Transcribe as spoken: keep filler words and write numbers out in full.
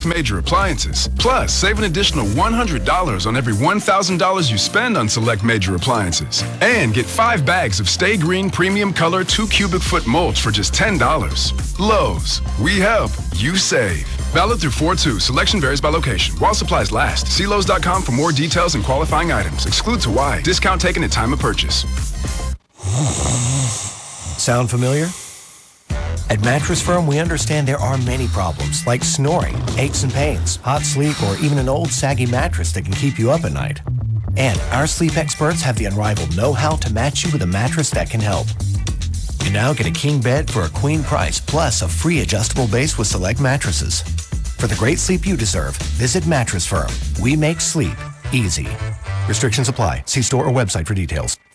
major appliances. Plus, save an additional one hundred dollars on every one thousand dollars you spend on select major appliances. And get five bags of Stay Green Premium Color two cubic foot mulch for just ten dollars. Lowe's, we help, you save. Valid through four two. Selection varies by location. While supplies last. See Lowe's dot com for more details and qualifying items. Excludes Hawaii. Discount taken at time of purchase. Sound familiar? At Mattress Firm, we understand there are many problems, like snoring, aches and pains, hot sleep, or even an old saggy mattress that can keep you up at night. And our sleep experts have the unrivaled know-how to match you with a mattress that can help. You now get a king bed for a queen price, plus a free adjustable base with select mattresses. For the great sleep you deserve, visit Mattress Firm. We make sleep easy. Restrictions apply. See store or website for details.